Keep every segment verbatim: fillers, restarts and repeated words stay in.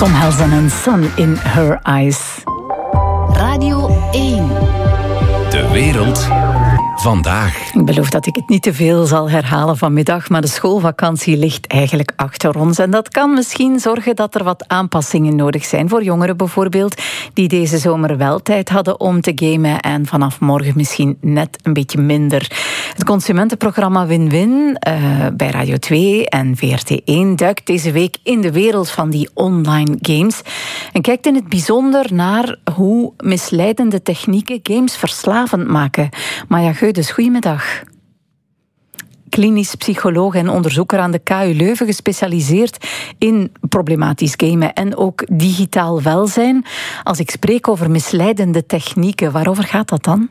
Tom Helsen en Sun in Her Eyes. Radio één. De wereld vandaag. Ik beloof dat ik het niet te veel zal herhalen vanmiddag, maar de schoolvakantie ligt eigenlijk achter ons. En dat kan misschien zorgen dat er wat aanpassingen nodig zijn voor jongeren bijvoorbeeld, die deze zomer wel tijd hadden om te gamen en vanaf morgen misschien net een beetje minder. Het consumentenprogramma Win-Win uh, bij Radio twee en V R T één duikt deze week in de wereld van die online games en kijkt in het bijzonder naar hoe misleidende technieken games verslavend maken. Maya Geudes, goedemiddag. Klinisch psycholoog en onderzoeker aan de K U Leuven, gespecialiseerd in problematisch gamen en ook digitaal welzijn. Als ik spreek over misleidende technieken, waarover gaat dat dan?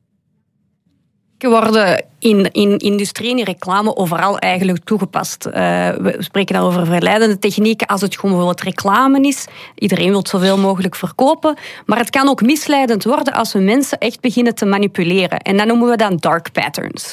Worden in, in industrie en in reclame overal eigenlijk toegepast. Uh, we spreken dan over verleidende technieken als het gewoon bijvoorbeeld reclame is. Iedereen wil zoveel mogelijk verkopen. Maar het kan ook misleidend worden als we mensen echt beginnen te manipuleren. En dat noemen we dan dark patterns.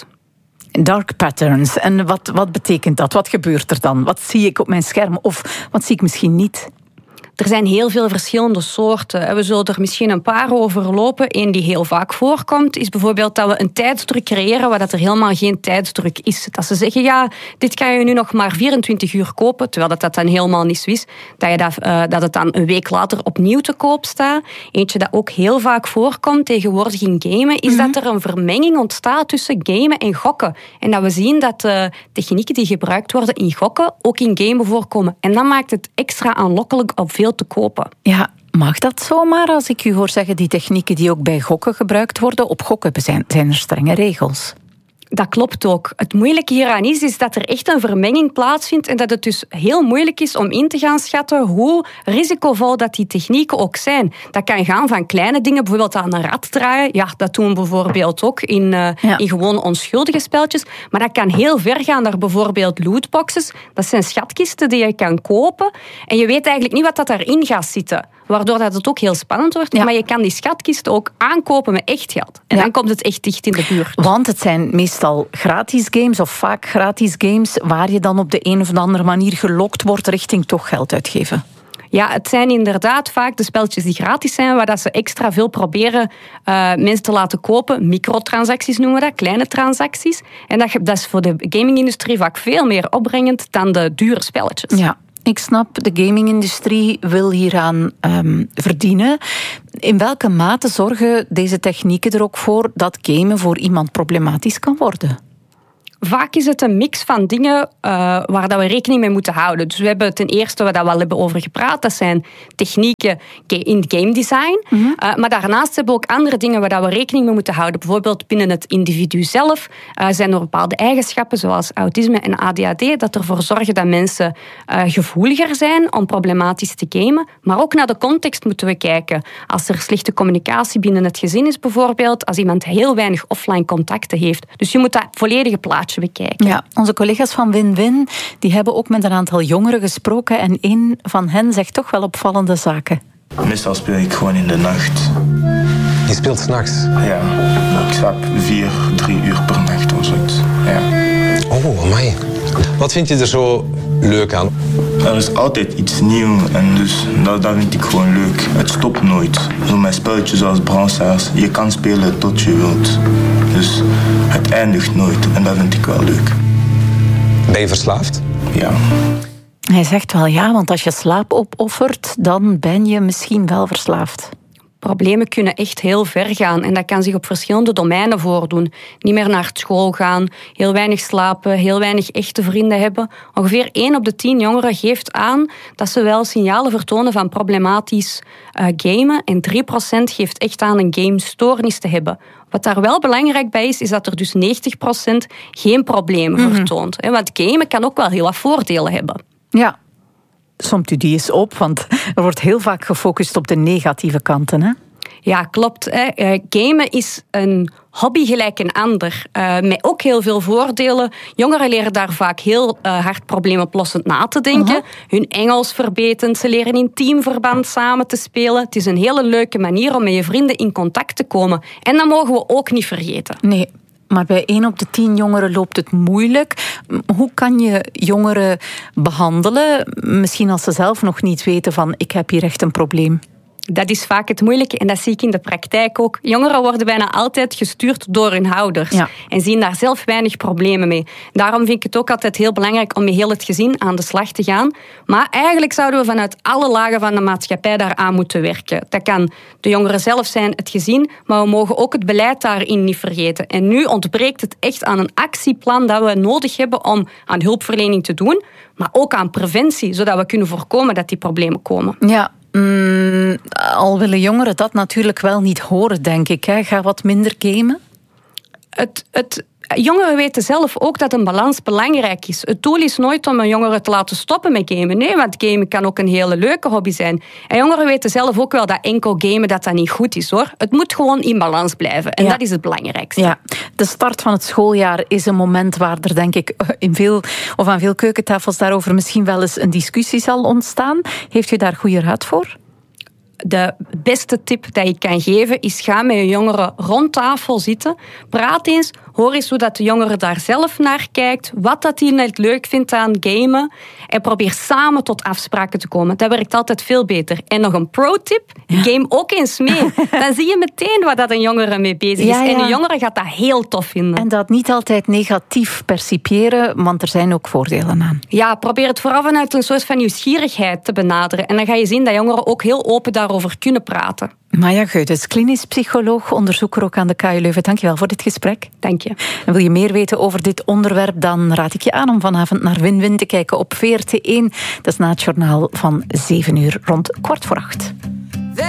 Dark patterns. En wat, wat betekent dat? Wat gebeurt er dan? Wat zie ik op mijn scherm? Of wat zie ik misschien niet? Er zijn heel veel verschillende soorten. We zullen er misschien een paar overlopen. Eén die heel vaak voorkomt is bijvoorbeeld dat we een tijdsdruk creëren waar dat er helemaal geen tijdsdruk is. Dat ze zeggen, ja, dit kan je nu nog maar vierentwintig uur kopen, terwijl dat, dat dan helemaal niet zo is. Dat, je dat, uh, dat het dan een week later opnieuw te koop staat. Eentje dat ook heel vaak voorkomt tegenwoordig in gamen, is mm-hmm. dat er een vermenging ontstaat tussen gamen en gokken. En dat we zien dat de technieken die gebruikt worden in gokken ook in gamen voorkomen. En dat maakt het extra aanlokkelijk op veel te kopen. Ja, mag dat zomaar als ik u hoor zeggen die technieken die ook bij gokken gebruikt worden? Op gokken zijn, zijn er strenge regels. Dat klopt ook. Het moeilijke hieraan is, is dat er echt een vermenging plaatsvindt en dat het dus heel moeilijk is om in te gaan schatten hoe risicovol dat die technieken ook zijn. Dat kan gaan van kleine dingen, bijvoorbeeld aan een rad draaien. Ja, dat doen we bijvoorbeeld ook in, uh, ja. in gewoon onschuldige spelletjes. Maar dat kan heel ver gaan naar bijvoorbeeld lootboxes. Dat zijn schatkisten die je kan kopen en je weet eigenlijk niet wat dat daarin gaat zitten. Waardoor dat het ook heel spannend wordt. Ja. Maar je kan die schatkisten ook aankopen met echt geld. En ja. dan komt het echt dicht in de buurt. Want het zijn meestal gratis games of vaak gratis games waar je dan op de een of andere manier gelokt wordt richting toch geld uitgeven. Ja, het zijn inderdaad vaak de spelletjes die gratis zijn, waar dat ze extra veel proberen uh, mensen te laten kopen. Microtransacties noemen we dat, kleine transacties. En dat, dat is voor de gamingindustrie vaak veel meer opbrengend dan de dure spelletjes. Ja. Ik snap, de gamingindustrie wil hieraan um, verdienen. In welke mate zorgen deze technieken er ook voor dat gamen voor iemand problematisch kan worden? Vaak is het een mix van dingen uh, waar dat we rekening mee moeten houden. Dus we hebben ten eerste, waar we al hebben over gepraat, dat zijn technieken in game design. Mm-hmm. Uh, maar daarnaast hebben we ook andere dingen waar dat we rekening mee moeten houden. Bijvoorbeeld binnen het individu zelf uh, zijn er bepaalde eigenschappen, zoals autisme en A D H D, dat ervoor zorgen dat mensen uh, gevoeliger zijn om problematisch te gamen. Maar ook naar de context moeten we kijken. Als er slechte communicatie binnen het gezin is bijvoorbeeld, als iemand heel weinig offline contacten heeft. Dus je moet dat volledige plaatje bekijken. Ja, onze collega's van Win-Win die hebben ook met een aantal jongeren gesproken en een van hen zegt toch wel opvallende zaken. Meestal speel ik gewoon in de nacht. Je speelt 's nachts? Ja, ik slaap vier, drie uur per nacht of zoiets. Ja. Oh, amai. Wat vind je er zo leuk aan? Er is altijd iets nieuws en dus dat, dat vind ik gewoon leuk. Het stopt nooit. Zo met spelletjes zoals Brawl Stars, je kan spelen tot je wilt. Dus het eindigt nooit en dat vind ik wel leuk. Ben je verslaafd? Ja. Hij zegt wel ja, want als je slaap opoffert, dan ben je misschien wel verslaafd. Problemen kunnen echt heel ver gaan en dat kan zich op verschillende domeinen voordoen. Niet meer naar school gaan, heel weinig slapen, heel weinig echte vrienden hebben. Ongeveer één op de tien jongeren geeft aan dat ze wel signalen vertonen van problematisch uh, gamen en drie procent geeft echt aan een gamestoornis te hebben. Wat daar wel belangrijk bij is, is dat er dus negentig procent geen problemen mm-hmm. vertoont. Want gamen kan ook wel heel wat voordelen hebben. Ja. Somt u die eens op, want er wordt heel vaak gefocust op de negatieve kanten, hè? Ja, klopt. Hè. Gamen is een hobby gelijk een ander, uh, met ook heel veel voordelen. Jongeren leren daar vaak heel uh, hard probleemoplossend na te denken. Uh-huh. Hun Engels verbeteren, ze leren in teamverband samen te spelen. Het is een hele leuke manier om met je vrienden in contact te komen. En dat mogen we ook niet vergeten. Nee. Maar bij één op de tien jongeren loopt het moeilijk. Hoe kan je jongeren behandelen? Misschien als ze zelf nog niet weten van ik heb hier echt een probleem. Dat is vaak het moeilijke en dat zie ik in de praktijk ook. Jongeren worden bijna altijd gestuurd door hun ouders. Ja. En zien daar zelf weinig problemen mee. Daarom vind ik het ook altijd heel belangrijk om met heel het gezin aan de slag te gaan. Maar eigenlijk zouden we vanuit alle lagen van de maatschappij daaraan moeten werken. Dat kan de jongeren zelf zijn, het gezin, maar we mogen ook het beleid daarin niet vergeten. En nu ontbreekt het echt aan een actieplan dat we nodig hebben om aan hulpverlening te doen, maar ook aan preventie, zodat we kunnen voorkomen dat die problemen komen. Ja. Mm, al willen jongeren dat natuurlijk wel niet horen, denk ik. Hè. Ga wat minder gamen? Het, het, jongeren weten zelf ook dat een balans belangrijk is. Het doel is nooit om een jongere te laten stoppen met gamen. Nee, want gamen kan ook een hele leuke hobby zijn. En jongeren weten zelf ook wel dat enkel gamen dat dat niet goed is, hoor. Het moet gewoon in balans blijven. En ja. dat is het belangrijkste. Ja. De start van het schooljaar is een moment waar er, denk ik, in veel, of aan veel keukentafels daarover misschien wel eens een discussie zal ontstaan. Heeft u daar goede raad voor? De beste tip die ik kan geven is ga met je jongeren rond tafel zitten. Praat eens, hoor eens hoe dat de jongere daar zelf naar kijkt. Wat dat hij net leuk vindt aan gamen. En probeer samen tot afspraken te komen. Dat werkt altijd veel beter. En nog een pro-tip, game ook eens mee. Dan zie je meteen wat dat een jongere mee bezig is. Ja, ja. En de jongere gaat dat heel tof vinden. En dat niet altijd negatief percipiëren, want er zijn ook voordelen aan. Ja, probeer het vooral vanuit een soort van nieuwsgierigheid te benaderen. En dan ga je zien dat jongeren ook heel open daarover kunnen praten. Maya Geutes, klinisch psycholoog, onderzoeker ook aan de K U Leuven. Dankjewel voor dit gesprek. Dank je. En wil je meer weten over dit onderwerp, dan raad ik je aan om vanavond naar Win-Win te kijken op V R T één. Dat is na het journaal van zeven uur rond kwart voor acht.